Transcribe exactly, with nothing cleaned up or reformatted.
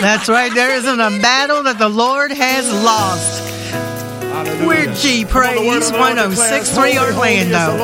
That's right. There isn't a battle that the Lord has lost. We're G Praise one oh six point three Orlando.